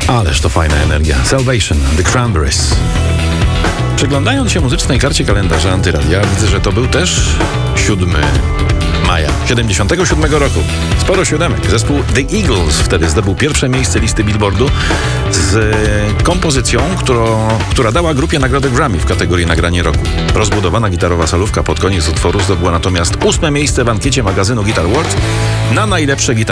Ależ to fajna energia. Salvation, The Cranberries. Przeglądając się muzycznej karcie kalendarza Antyradia, widzę, że to był też 7 maja 77 roku. Sporo siódemek. Zespół The Eagles wtedy zdobył pierwsze miejsce listy Billboardu z kompozycją, która dała grupie nagrodę Grammy w kategorii nagranie roku. Rozbudowana gitarowa solówka pod koniec utworu zdobyła natomiast 8 miejsce w ankiecie magazynu Guitar World na najlepsze gitary.